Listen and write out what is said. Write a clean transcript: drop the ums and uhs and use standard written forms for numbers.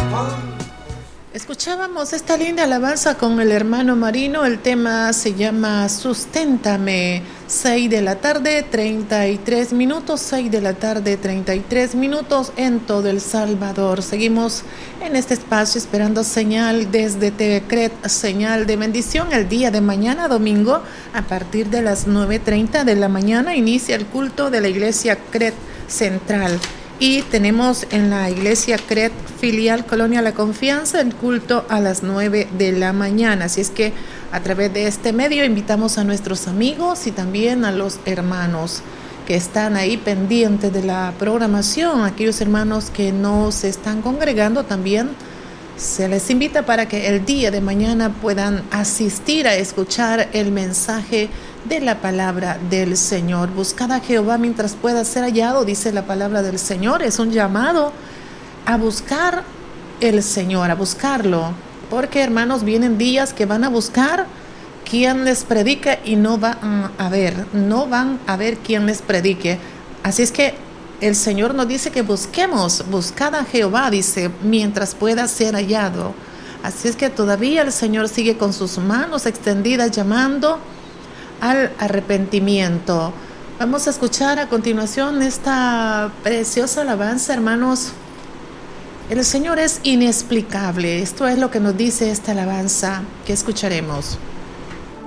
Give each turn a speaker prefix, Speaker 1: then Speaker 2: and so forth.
Speaker 1: Escuchábamos esta linda alabanza con el hermano Marino. El tema se llama Susténtame. 6 de la tarde, 33 minutos. 6 de la tarde, 33 minutos en todo El Salvador. Seguimos en este espacio esperando señal desde TVCRED, señal de bendición. El día de mañana, domingo, a partir de las 9:30 de la mañana, inicia el culto de la iglesia CRED Central. Y tenemos en la iglesia CRED filial Colonia La Confianza el culto a las 9 de la mañana. Así es que a través de este medio invitamos a nuestros amigos y también a los hermanos que están ahí pendientes de la programación. Aquellos hermanos que no se están congregando también se les invita para que el día de mañana puedan asistir a escuchar el mensaje de la palabra del Señor. Buscad a Jehová mientras pueda ser hallado, dice la palabra del Señor. Es un llamado a buscar el Señor, a buscarlo. Porque, hermanos, vienen días que van a buscar quien les predique y no van a ver quien les predique. Así es que el Señor nos dice que buscad a Jehová, dice, mientras pueda ser hallado. Así es que todavía el Señor sigue con sus manos extendidas llamando al arrepentimiento. Vamos a escuchar a continuación esta preciosa alabanza, hermanos. El Señor es inexplicable. Esto es lo que nos dice esta alabanza que escucharemos.